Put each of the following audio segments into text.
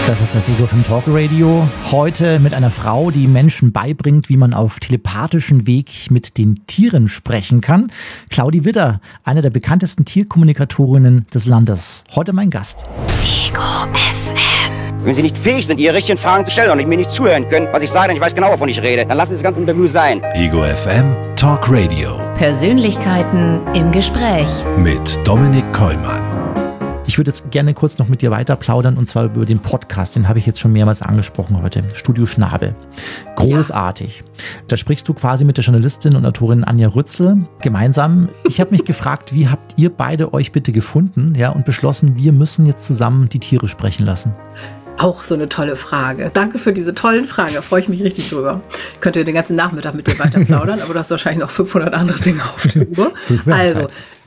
Das ist das Ego FM Talk Radio. Heute mit einer Frau, die Menschen beibringt, wie man auf telepathischen Weg mit den Tieren sprechen kann. Claudi Widder, eine der bekanntesten Tierkommunikatorinnen des Landes. Heute mein Gast. Ego FM. Wenn Sie nicht fähig sind, Ihre richtigen Fragen zu stellen und mir nicht zuhören können, was ich sage, denn ich weiß genau, wovon ich rede, dann lassen Sie das ganze Interview sein. Ego FM Talk Radio. Persönlichkeiten im Gespräch. Mit Dominik Kollmann. Ich würde jetzt gerne kurz noch mit dir weiter plaudern, und zwar über den Podcast. Den habe ich jetzt schon mehrmals angesprochen heute. Studio Schnabel. Großartig. Ja. Da sprichst du quasi mit der Journalistin und Autorin Anja Rützel gemeinsam. Ich habe mich gefragt, wie habt ihr beide euch bitte gefunden, ja, und beschlossen, wir müssen jetzt zusammen die Tiere sprechen lassen? Auch so eine tolle Frage. Danke für diese tollen Fragen, da freue ich mich richtig drüber. Ich könnte den ganzen Nachmittag mit dir weiter plaudern, aber du hast wahrscheinlich noch 500 andere Dinge auf der Uhr. Also,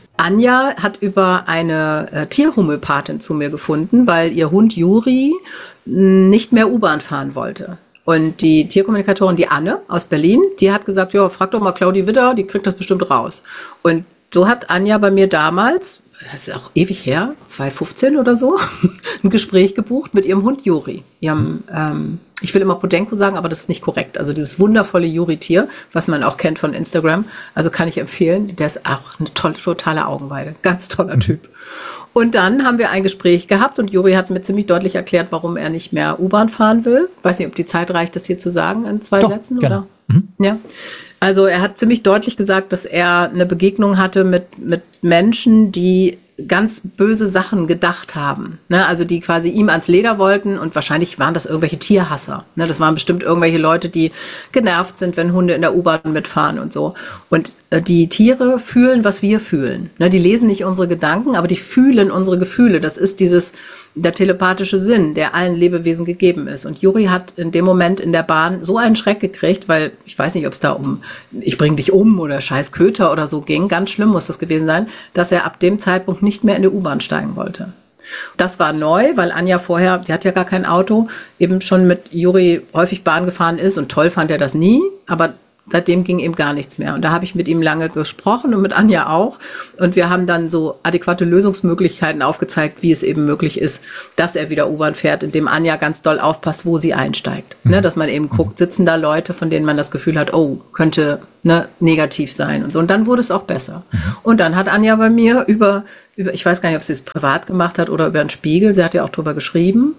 Anja hat über eine Tierhomöopathin zu mir gefunden, weil ihr Hund Juri nicht mehr U-Bahn fahren wollte. Und die Tierkommunikatorin, die Anne aus Berlin, die hat gesagt, ja, frag doch mal Claudi Widder, die kriegt das bestimmt raus. Und so hat Anja bei mir damals, das ist auch ewig her, 2015 oder so, ein Gespräch gebucht mit ihrem Hund Juri. Ich will immer Podenco sagen, aber das ist nicht korrekt. Also dieses wundervolle Juri-Tier, was man auch kennt von Instagram, also kann ich empfehlen. Der ist auch eine totale Augenweide. Ganz toller Typ. Und dann haben wir ein Gespräch gehabt und Juri hat mir ziemlich deutlich erklärt, warum er nicht mehr U-Bahn fahren will. Ich weiß nicht, ob die Zeit reicht, das hier zu sagen in 2 Sätzen. Gerne. Oder? Ja. Also er hat ziemlich deutlich gesagt, dass er eine Begegnung hatte mit Menschen, die ganz böse Sachen gedacht haben, ne? Also die quasi ihm ans Leder wollten, und wahrscheinlich waren das irgendwelche Tierhasser, ne? Das waren bestimmt irgendwelche Leute, die genervt sind, wenn Hunde in der U-Bahn mitfahren und so. Und die Tiere fühlen, was wir fühlen, ne? Die lesen nicht unsere Gedanken, aber die fühlen unsere Gefühle. Das ist der telepathische Sinn, der allen Lebewesen gegeben ist. Und Juri hat in dem Moment in der Bahn so einen Schreck gekriegt, weil ich weiß nicht, ob es da um ich bring dich um oder scheiß Köter oder so ging, ganz schlimm muss das gewesen sein, dass er ab dem Zeitpunkt nicht mehr in die U-Bahn steigen wollte. Das war neu, weil Anja vorher, die hat ja gar kein Auto, eben schon mit Juri häufig Bahn gefahren ist, und toll fand er das nie, aber seitdem ging ihm gar nichts mehr. Und da habe ich mit ihm lange gesprochen und mit Anja auch. Und wir haben dann so adäquate Lösungsmöglichkeiten aufgezeigt, wie es eben möglich ist, dass er wieder U-Bahn fährt, indem Anja ganz doll aufpasst, wo sie einsteigt. Ne, dass man eben guckt, sitzen da Leute, von denen man das Gefühl hat, oh, könnte negativ sein und so. Und dann wurde es auch besser. Und dann hat Anja bei mir über ich weiß gar nicht, ob sie es privat gemacht hat oder über einen Spiegel, sie hat ja auch drüber geschrieben,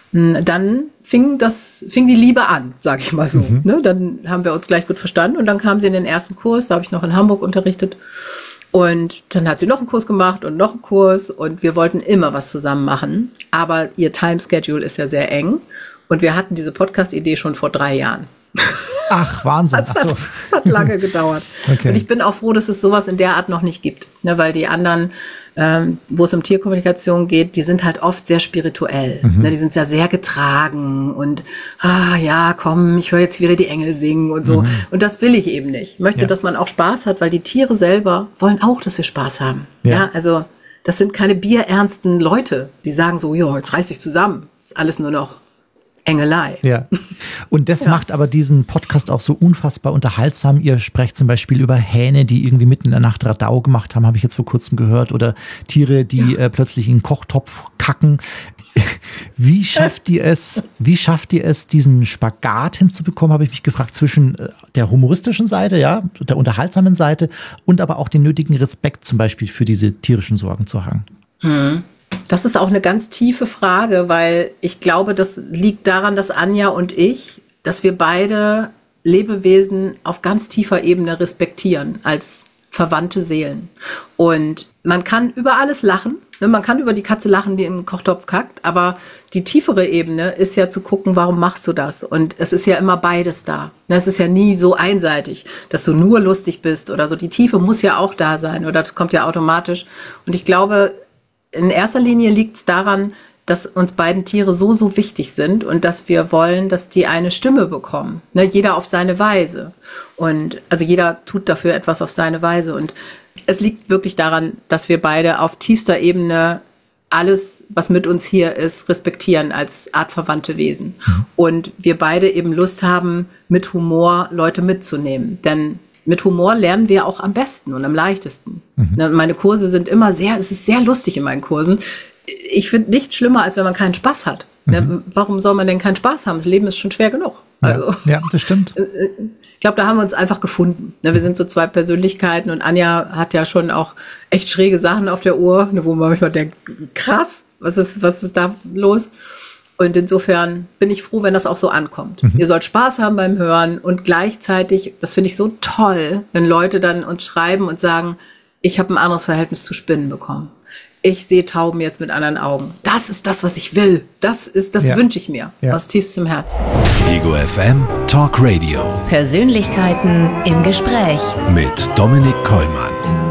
dann fing die Liebe an, sage ich mal so. Ne? Dann haben wir uns gleich gut verstanden und dann kam sie in den ersten Kurs, da habe ich noch in Hamburg unterrichtet. Und dann hat sie noch einen Kurs gemacht und noch einen Kurs und wir wollten immer was zusammen machen. Aber ihr Timeschedule ist ja sehr eng und wir hatten diese Podcast-Idee schon vor 3 Jahren. Ach, Wahnsinn. Das hat lange gedauert. Okay. Und ich bin auch froh, dass es sowas in der Art noch nicht gibt. Ne, weil die anderen, wo es um Tierkommunikation geht, die sind halt oft sehr spirituell. Ne, die sind ja sehr getragen und ja, komm, ich höre jetzt wieder die Engel singen und so. Und das will ich eben nicht. Ich möchte, dass man auch Spaß hat, weil die Tiere selber wollen auch, dass wir Spaß haben. Ja, also das sind keine bierernsten Leute, die sagen so, ja, jetzt reiß dich zusammen. Ist alles nur noch Engelei. Ja. Und das macht aber diesen Podcast auch so unfassbar unterhaltsam. Ihr sprecht zum Beispiel über Hähne, die irgendwie mitten in der Nacht Radau gemacht haben, habe ich jetzt vor kurzem gehört, oder Tiere, die plötzlich in einen Kochtopf kacken. Wie schafft ihr es, diesen Spagat hinzubekommen, habe ich mich gefragt, zwischen der humoristischen Seite, ja, der unterhaltsamen Seite und aber auch den nötigen Respekt zum Beispiel für diese tierischen Sorgen zu haben? Das ist auch eine ganz tiefe Frage, weil ich glaube, das liegt daran, dass Anja und ich, dass wir beide Lebewesen auf ganz tiefer Ebene respektieren als verwandte Seelen. Und man kann über alles lachen, man kann über die Katze lachen, die in den Kochtopf kackt, aber die tiefere Ebene ist ja zu gucken, warum machst du das? Und es ist ja immer beides da. Es ist ja nie so einseitig, dass du nur lustig bist oder so. Die Tiefe muss ja auch da sein oder das kommt ja automatisch. Und ich glaube, in erster Linie liegt es daran, dass uns beiden Tiere so wichtig sind und dass wir wollen, dass die eine Stimme bekommen. Ne, jeder auf seine Weise. Und also jeder tut dafür etwas auf seine Weise. Und es liegt wirklich daran, dass wir beide auf tiefster Ebene alles, was mit uns hier ist, respektieren als artverwandte Wesen. Und wir beide eben Lust haben, mit Humor Leute mitzunehmen. Denn mit Humor lernen wir auch am besten und am leichtesten. Meine Kurse sind immer es ist sehr lustig in meinen Kursen. ich finde nichts schlimmer, als wenn man keinen Spaß hat. Ne? Warum soll man denn keinen Spaß haben? Das Leben ist schon schwer genug. Also, ja, das stimmt. Ich glaube, da haben wir uns einfach gefunden. Ne? Wir sind so zwei Persönlichkeiten und Anja hat ja schon auch echt schräge Sachen auf der Uhr, ne, wo man manchmal denkt, krass, was ist da los? Und insofern bin ich froh, wenn das auch so ankommt. Ihr sollt Spaß haben beim Hören und gleichzeitig, das finde ich so toll, wenn Leute dann uns schreiben und sagen, ich habe ein anderes Verhältnis zu Spinnen bekommen. Ich sehe Tauben jetzt mit anderen Augen. Das ist das, was ich will. Das wünsche ich mir aus tiefstem Herzen. Ego FM Talk Radio Persönlichkeiten im Gespräch. mit Dominik Kollmann.